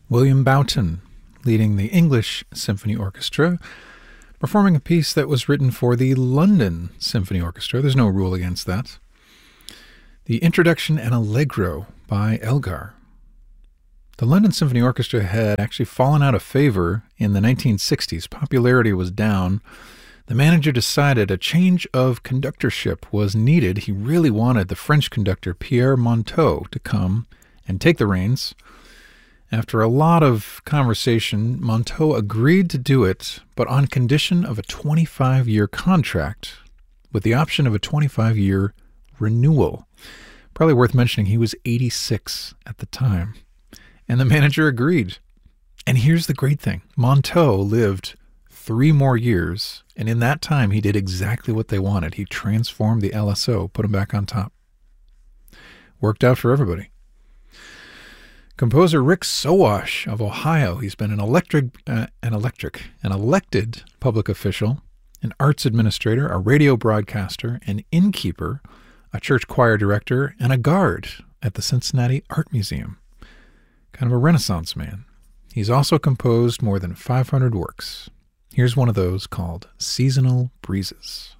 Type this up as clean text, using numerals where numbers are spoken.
William Boughton, leading the English Symphony Orchestra, performing a piece that was written for the London Symphony Orchestra. There's no rule against that. The Introduction and Allegro by Elgar. The London Symphony Orchestra had actually fallen out of favor in the 1960s. Popularity was down. The manager decided a change of conductorship was needed. He really wanted the French conductor Pierre Monteux to come and take the reins. After a lot of conversation, Monteux agreed to do it, but on condition of a 25-year contract with the option of a 25-year renewal. Probably worth mentioning he was 86 at the time. And the manager agreed. And here's the great thing. Monteux lived 3 more years, and in that time he did exactly what they wanted. He transformed the LSO, put him back on top. Worked out for everybody. Composer Rick Sowash of Ohio. He's been an elected public official, an arts administrator, a radio broadcaster, an innkeeper, a church choir director, and a guard at the Cincinnati Art Museum. Kind of a Renaissance man. He's also composed more than 500 works. Here's one of those called Seasonal Breezes.